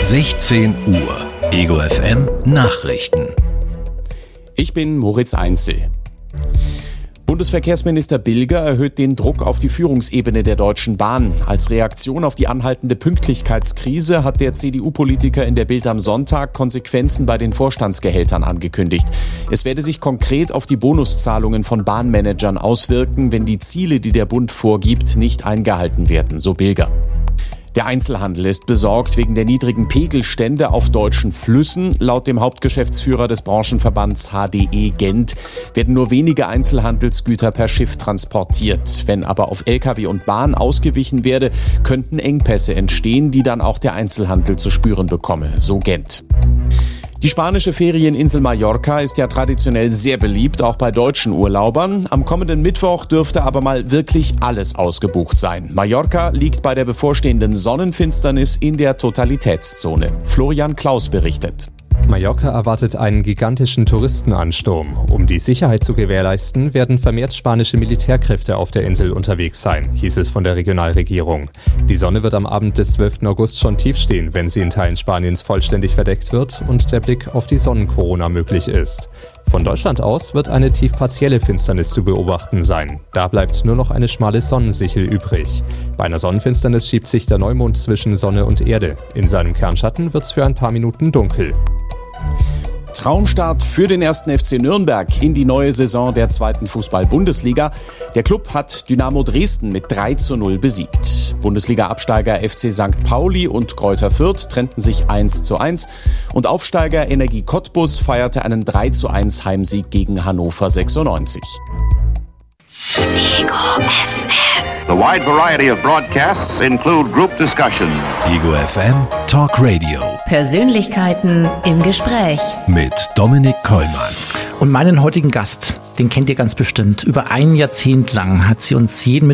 16 Uhr. Ego FM Nachrichten. Ich bin Moritz Einzel. Bundesverkehrsminister Bilger erhöht den Druck auf die Führungsebene der Deutschen Bahn. Als Reaktion auf die anhaltende Pünktlichkeitskrise hat der CDU-Politiker in der Bild am Sonntag Konsequenzen bei den Vorstandsgehältern angekündigt. Es werde sich konkret auf die Bonuszahlungen von Bahnmanagern auswirken, wenn die Ziele, die der Bund vorgibt, nicht eingehalten werden, so Bilger. Der Einzelhandel ist besorgt wegen der niedrigen Pegelstände auf deutschen Flüssen. Laut dem Hauptgeschäftsführer des Branchenverbands HDE Gent werden nur wenige Einzelhandelsgüter per Schiff transportiert. Wenn aber auf Lkw und Bahn ausgewichen werde, könnten Engpässe entstehen, die dann auch der Einzelhandel zu spüren bekomme, so Gent. Die spanische Ferieninsel Mallorca ist ja traditionell sehr beliebt, auch bei deutschen Urlaubern. Am kommenden Mittwoch dürfte aber mal wirklich alles ausgebucht sein. Mallorca liegt bei der bevorstehenden Sonnenfinsternis in der Totalitätszone. Florian Klaus berichtet. Mallorca erwartet einen gigantischen Touristenansturm. Um die Sicherheit zu gewährleisten, werden vermehrt spanische Militärkräfte auf der Insel unterwegs sein, hieß es von der Regionalregierung. Die Sonne wird am Abend des 12. August schon tief stehen, wenn sie in Teilen Spaniens vollständig verdeckt wird und der Blick auf die Sonnenkorona möglich ist. Von Deutschland aus wird eine tief partielle Finsternis zu beobachten sein. Da bleibt nur noch eine schmale Sonnensichel übrig. Bei einer Sonnenfinsternis schiebt sich der Neumond zwischen Sonne und Erde. In seinem Kernschatten wird's für ein paar Minuten dunkel. Traumstart für den 1. FC Nürnberg in die neue Saison der 2. Fußball-Bundesliga. Der Club hat Dynamo Dresden mit 3:0 besiegt. Bundesliga-Absteiger FC St. Pauli und Greuther Fürth trennten sich 1:1 und Aufsteiger Energie Cottbus feierte einen 3:1 Heimsieg gegen Hannover 96. Ego FM. The wide variety of broadcasts include group discussion. Ego FM Talk Radio. Persönlichkeiten im Gespräch. Mit Dominik Kollmann. Und meinen heutigen Gast, den kennt ihr ganz bestimmt. Über ein Jahrzehnt lang hat sie uns jeden